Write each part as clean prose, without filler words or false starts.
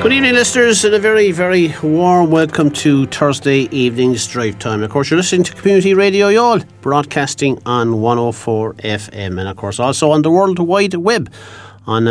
Good evening, listeners, and a very, very warm welcome to Thursday evening's Drive Time. Of course, you're listening to Community Radio Youghal, broadcasting on 104 FM, and of course also on the World Wide Web on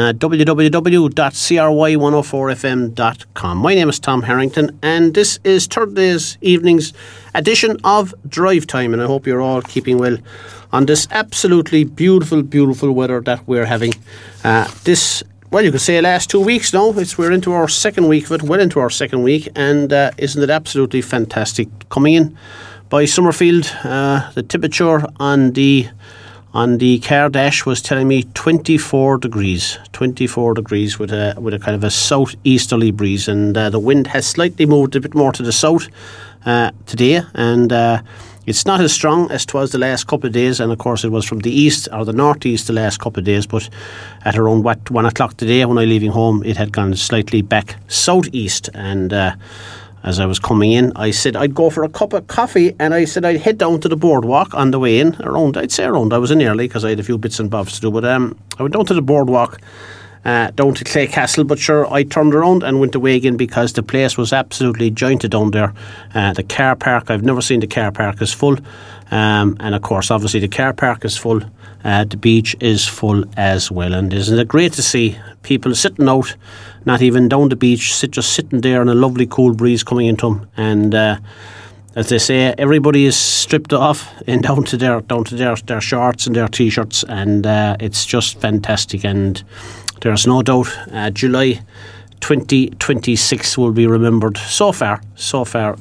www.cry104fm.com. My name is Tom Harrington, and this is Thursday's evening's edition of Drive Time, and I hope you're all keeping well on this absolutely beautiful, beautiful weather that we're having well, you could say last 2 weeks now. We're into our second week of it, well into our second week, and isn't it absolutely fantastic? Coming in by Summerfield, the temperature on the car dash was telling me 24 degrees with a kind of a southeasterly breeze, and the wind has slightly moved a bit more to the south today, and it's not as strong as it was the last couple of days, and of course it was from the east or the northeast the last couple of days, but at around 1 o'clock today when I was leaving home it had gone slightly back southeast, and as I was coming in I said I'd go for a cup of coffee, and I said I'd head down to the boardwalk on the way in, I was in early because I had a few bits and bobs to do, but I went down to the boardwalk down to Claycastle, but sure, I turned around and went away again because the place was absolutely jointed down there. The car park, I've never seen the car park as full, and of course obviously the car park is full, the beach is full as well, and isn't it great to see people sitting out, not even down the beach, just sitting there in a lovely cool breeze coming into them, and as they say, everybody is stripped off and down to their shorts and their t-shirts, and it's just fantastic. And there's no doubt July 2026 will be remembered so far